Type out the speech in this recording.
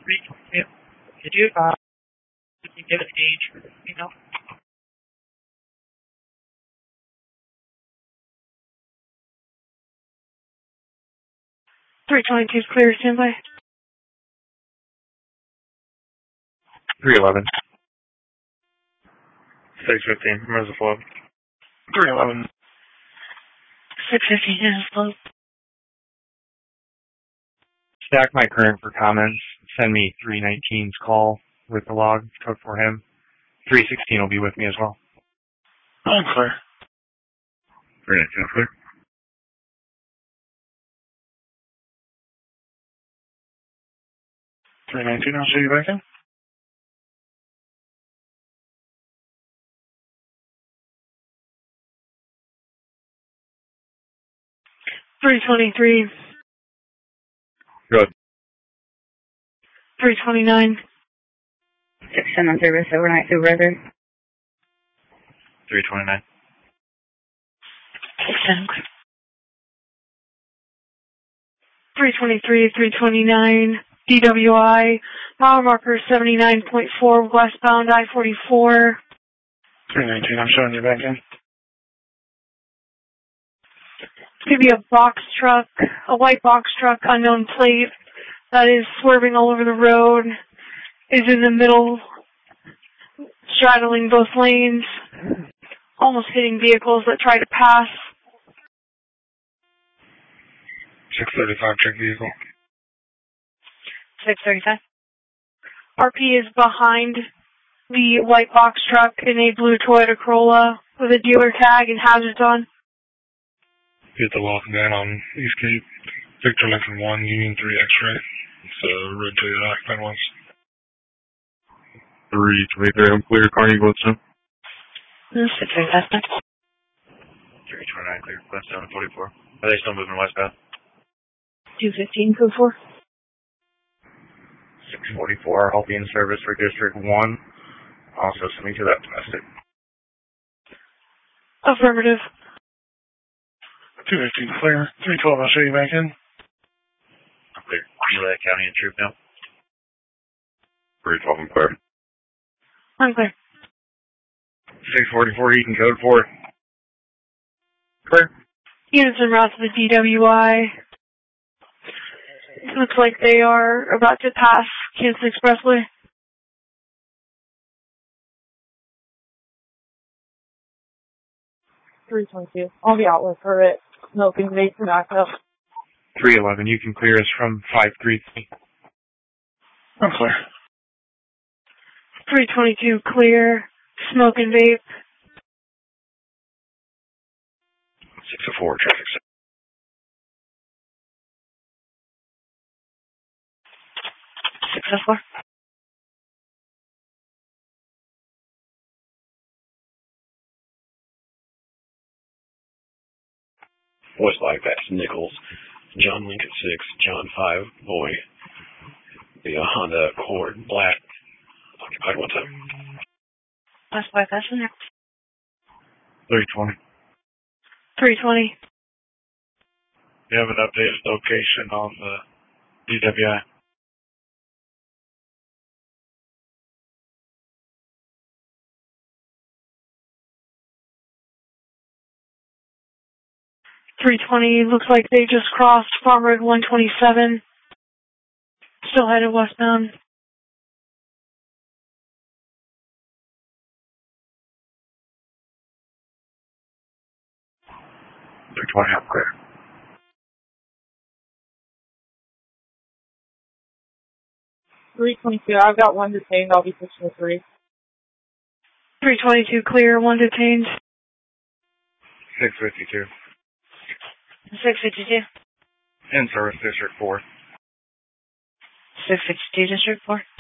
322. Did you give an age? You know? 322 is clear, standby. 311. 615, where's the flow? 311. 615 is flow. Stack my current for comments. Send me 319's call with the log code for him. 316 will be with me as well. I'm clear. 319 clear. 319, I'll show you back in. $323. Good. 329. 610 on service overnight supervisor. 329. 610. 323, 329, DWI, mile marker 79.4, westbound I-44. 319, I'm showing you back in. It's going to be a box truck, a white box truck, unknown plate, that is swerving all over the road, is in the middle, straddling both lanes, almost hitting vehicles that try to pass. 635 check vehicle. 635. RP is behind the white box truck in a blue Toyota Corolla with a dealer tag and hazards on. Hit the lock down on East Cape. Victor Lincoln 1, Union 3 X-ray. It's red Toyota occupant ones. 323, I'm clear. Carney, what's up? 635. 329 clear. Westbound 44. Are they still moving westbound? 215, code 4. 644, I'll be in service for District 1. Also sending to that domestic. Affirmative. 215 clear. 312, I'll show you back in. I'm clear. Gillette County and Troop now. 312, I'm clear. I'm clear. 644, Eaton code 4. Clear. Units en route to the DWI. Looks like they are about to pass Kansas Expressway. $322. I'll be out with her at smoking vape for backup. 311, you can clear us from 533. I'm clear. 322 clear. Smoke and vape. 604, traffic. 604. Voice like that's Nichols. John Lincoln 6, John 5, boy. The Honda Accord, black. Occupied one time. That's why that's in there. 320. 320. You have an updated location on the DWI. $320. Looks like they just crossed Farm Road 127. Still headed westbound. 320, I'm clear. $322. I've got one detained. I'll be pushing the 3. 322 clear. One detained. 652. 652. In service, District 4. 652, District 4.